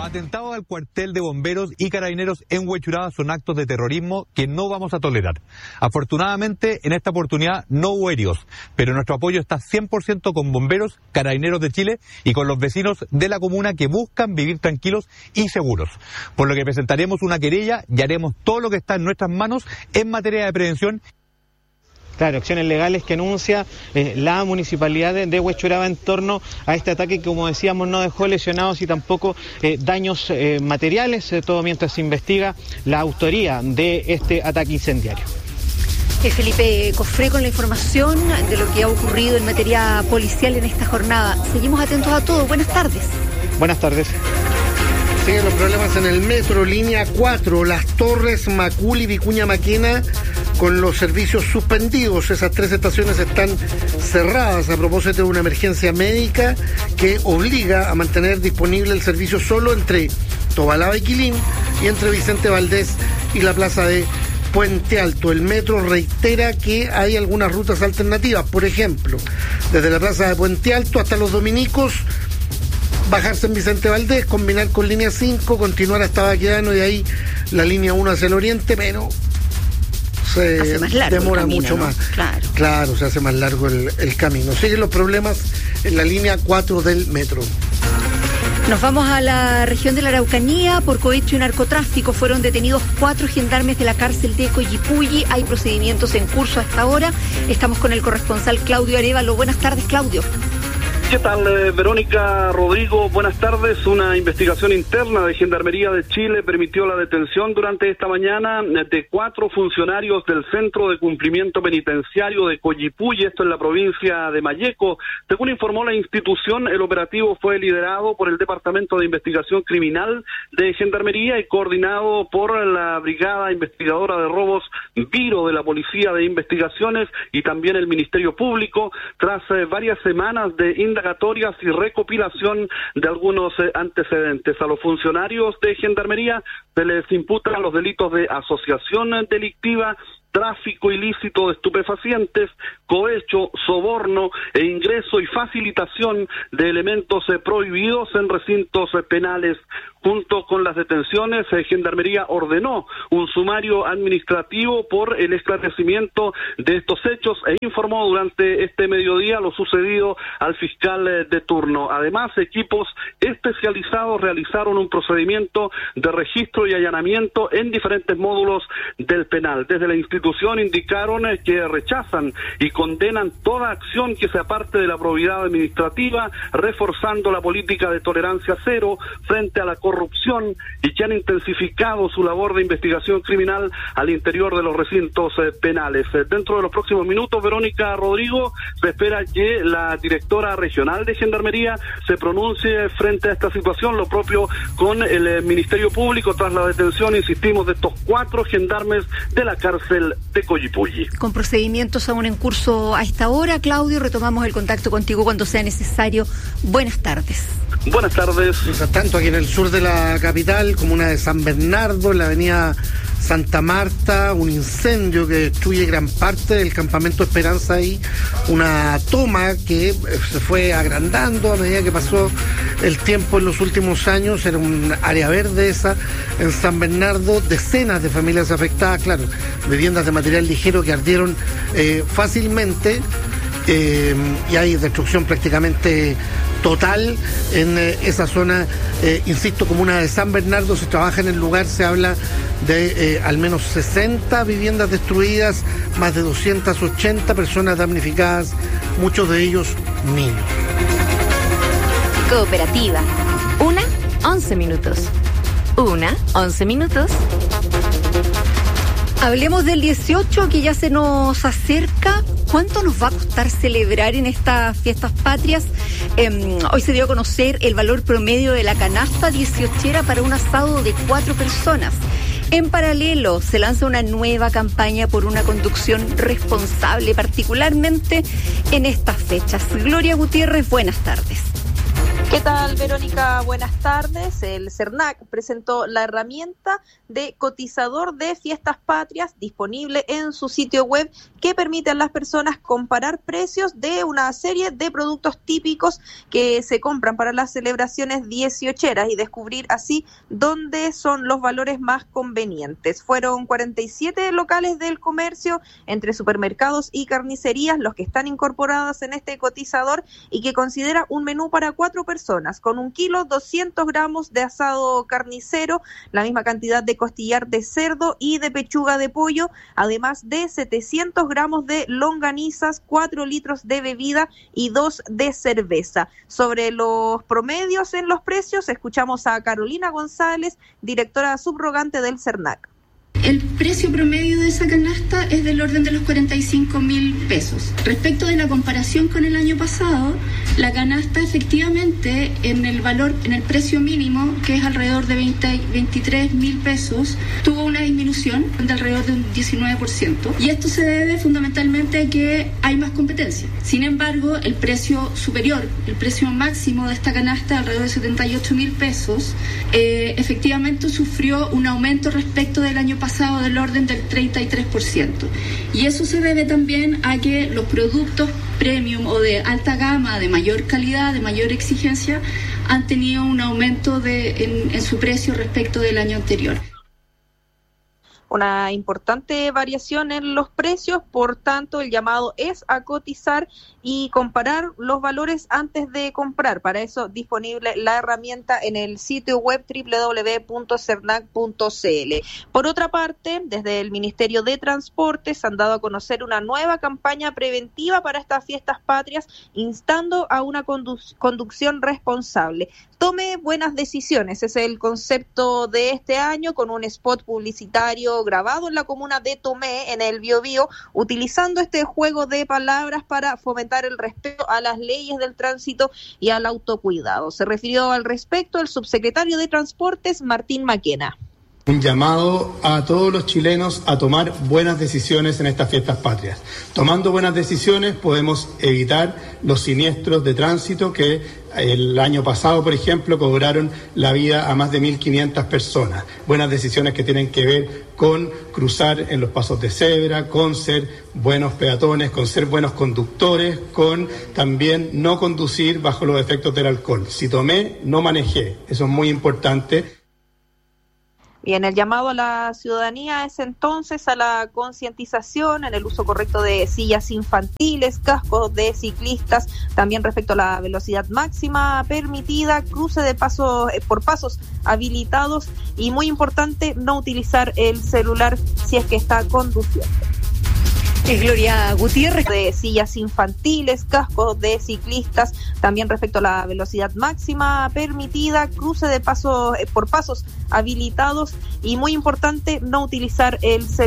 Los atentados al cuartel de bomberos y carabineros en Huechuraba son actos de terrorismo que no vamos a tolerar. Afortunadamente, en esta oportunidad no hubo heridos, pero nuestro apoyo está 100% con bomberos, carabineros de Chile y con los vecinos de la comuna que buscan vivir tranquilos y seguros. Por lo que presentaremos una querella y haremos todo lo que está en nuestras manos en materia de prevención. Claro, acciones legales que anuncia la municipalidad de Huechuraba en torno a este ataque que, como decíamos, no dejó lesionados y tampoco daños materiales, todo mientras se investiga la autoría de este ataque incendiario. Felipe Cofré con la información de lo que ha ocurrido en materia policial en esta jornada. Seguimos atentos a todo. Buenas tardes. Buenas tardes. Siguen los problemas en el metro, línea 4, Las Torres, Macul y Vicuña Maquena, con los servicios suspendidos. Esas tres estaciones están cerradas a propósito de una emergencia médica que obliga a mantener disponible el servicio solo entre Tobalaba y Quilín y entre Vicente Valdés y la plaza de Puente Alto. El metro reitera que hay algunas rutas alternativas, por ejemplo, desde la plaza de Puente Alto hasta Los Dominicos, bajarse en Vicente Valdés, combinar con línea 5, continuar hasta Baquedano y de ahí la línea 1 hacia el oriente, pero se demora camino, mucho más. Claro, se hace más largo el camino. Siguen los problemas en la línea 4 del metro. Nos vamos a la región de la Araucanía. Por cohecho y narcotráfico fueron detenidos 4 gendarmes de la cárcel de Coyipulli. Hay procedimientos en curso hasta ahora. Estamos con el corresponsal Claudio Arévalo. Buenas tardes, Claudio. ¿Qué tal, Verónica, Rodrigo? Buenas tardes. Una investigación interna de Gendarmería de Chile permitió la detención durante esta mañana de 4 funcionarios del Centro de Cumplimiento Penitenciario de Coyipulli, esto en la provincia de Malleco. Según informó la institución, el operativo fue liderado por el Departamento de Investigación Criminal de Gendarmería y coordinado por la Brigada Investigadora de Robos Viro de la Policía de Investigaciones y también el Ministerio Público, tras varias semanas de indagatorias y recopilación de algunos antecedentes. A los funcionarios de Gendarmería se les imputan los delitos de asociación delictiva, tráfico ilícito de estupefacientes, cohecho, soborno e ingreso y facilitación de elementos prohibidos en recintos penales. Junto con las detenciones, Gendarmería ordenó un sumario administrativo por el esclarecimiento de estos hechos e informó durante este mediodía lo sucedido al fiscal de turno. Además, equipos especializados realizaron un procedimiento de registro y allanamiento en diferentes módulos del penal. Desde la institución indicaron que rechazan y condenan toda acción que se aparte de la probidad administrativa, reforzando la política de tolerancia cero frente a la corrupción y que han intensificado su labor de investigación criminal al interior de los recintos penales. Dentro de los próximos minutos, Verónica, Rodrigo, se espera que la directora regional de Gendarmería se pronuncie frente a esta situación, lo propio con el Ministerio Público tras la detención, insistimos, de estos 4 gendarmes de la cárcel de Coyipulli. Con procedimientos aún en curso a esta hora, Claudio, retomamos el contacto contigo cuando sea necesario. Buenas tardes. Buenas tardes. Mientras tanto, aquí en el sur de la capital, comuna de San Bernardo, en la avenida Santa Marta, un incendio que destruye gran parte del campamento Esperanza ahí, una toma que se fue agrandando a medida que pasó el tiempo en los últimos años. Era un área verde esa en San Bernardo, decenas de familias afectadas, claro, viviendas de material ligero que ardieron fácilmente, y hay destrucción prácticamente total en esa zona, insisto, comuna de San Bernardo. Se trabaja en el lugar, se habla de al menos 60 viviendas destruidas, más de 280 personas damnificadas, muchos de ellos niños. Cooperativa. 11 minutos. 11 minutos. Hablemos del 18 que ya se nos acerca. ¿Cuánto nos va a costar celebrar en estas fiestas patrias? Hoy se dio a conocer el valor promedio de la canasta 18era para un asado de 4 personas. En paralelo, se lanza una nueva campaña por una conducción responsable, particularmente en estas fechas. Gloria Gutiérrez, buenas tardes. ¿Qué tal, Verónica? Buenas tardes. El CERNAC presentó la herramienta de cotizador de fiestas patrias disponible en su sitio web que permite a las personas comparar precios de una serie de productos típicos que se compran para las celebraciones 18eras y descubrir así dónde son los valores más convenientes. Fueron 47 locales del comercio entre supermercados y carnicerías los que están incorporadas en este cotizador y que considera un menú para 4 personas con 1 kilo, 200 gramos de asado carnicero, la misma cantidad de costillar de cerdo y de pechuga de pollo, además de 700 gramos de longanizas, 4 litros de bebida y 2 de cerveza. Sobre los promedios en los precios, escuchamos a Carolina González, directora subrogante del CERNAC. El precio promedio de esa canasta es del orden de los 45.000 pesos. Respecto de la comparación con el año pasado, la canasta efectivamente en el precio mínimo, que es alrededor de 23.000 pesos, tuvo una disminución de alrededor de un 19%. Y esto se debe fundamentalmente a que hay más competencia. Sin embargo, el precio superior, el precio máximo de esta canasta, alrededor de 78.000 pesos, efectivamente sufrió un aumento respecto del año pasado del orden del 33%. Y eso se debe también a que los productos premium o de alta gama, de mayor calidad, de mayor exigencia, han tenido un aumento en su precio respecto del año anterior. Una importante variación en los precios, por tanto el llamado es a cotizar y comparar los valores antes de comprar. Para eso disponible la herramienta en el sitio web www.cernac.cl. Por otra parte, desde el Ministerio de Transportes han dado a conocer una nueva campaña preventiva para estas fiestas patrias, instando a una conducción responsable. Tome buenas decisiones, es el concepto de este año, con un spot publicitario grabado en la comuna de Tomé, en el Biobío, utilizando este juego de palabras para fomentar el respeto a las leyes del tránsito y al autocuidado. Se refirió al respecto el subsecretario de Transportes, Martín Maquena. Un llamado a todos los chilenos a tomar buenas decisiones en estas fiestas patrias. Tomando buenas decisiones podemos evitar los siniestros de tránsito que el año pasado, por ejemplo, cobraron la vida a más de 1.500 personas. Buenas decisiones que tienen que ver con cruzar en los pasos de cebra, con ser buenos peatones, con ser buenos conductores, con también no conducir bajo los efectos del alcohol. Si tomé, no manejé. Eso es muy importante. Bien, el llamado a la ciudadanía es entonces a la concientización en el uso correcto de sillas infantiles, cascos de ciclistas, también respecto a la velocidad máxima permitida, cruce de pasos por pasos habilitados y, muy importante, no utilizar el celular si es que está conduciendo. Es Gloria Gutiérrez. De sillas infantiles, cascos de ciclistas, también respecto a la velocidad máxima permitida, cruce de pasos por pasos habilitados y, muy importante, no utilizar el celular.